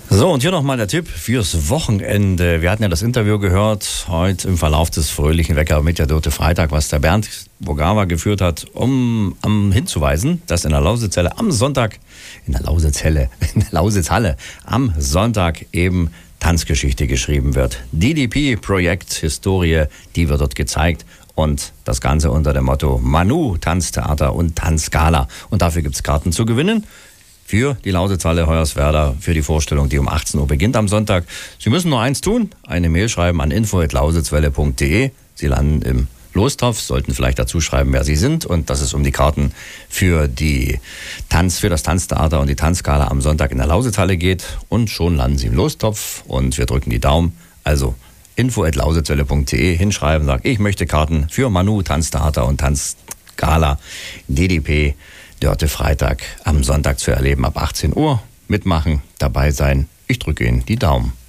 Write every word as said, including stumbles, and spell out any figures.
So, und hier nochmal der Tipp fürs Wochenende. Wir hatten ja das Interview gehört, heute im Verlauf des fröhlichen Wecker mit der Dörte Freitag, was der Bernd Bogawa geführt hat, um, um hinzuweisen, dass in der Lausitzhalle am Sonntag, in der Lausitzhalle, in der Lausitzhalle am Sonntag eben Tanzgeschichte geschrieben wird. D D P-Projekt Historie, die wird dort gezeigt. Und das Ganze unter dem Motto Manu, Tanztheater und Tanzgala. Und dafür gibt's Karten zu gewinnen. Für die Lausitzhalle Hoyerswerda, für die Vorstellung, die um achtzehn Uhr beginnt am Sonntag. Sie müssen nur eins tun, eine Mail schreiben an info at lausitzwelle punkt de. Sie landen im Lostopf, sollten vielleicht dazu schreiben, wer Sie sind und dass es um die Karten für die Tanz, für das Tanztheater und die Tanzgala am Sonntag in der Lausitzhalle geht. Und schon landen Sie im Lostopf und wir drücken die Daumen. Also info at lausitzwelle punkt de hinschreiben, sagen, ich möchte Karten für Manu, Tanztheater und Tanzgala, D D P, Dörte Freitag am Sonntag zu erleben ab achtzehn Uhr. Mitmachen, dabei sein. Ich drücke Ihnen die Daumen.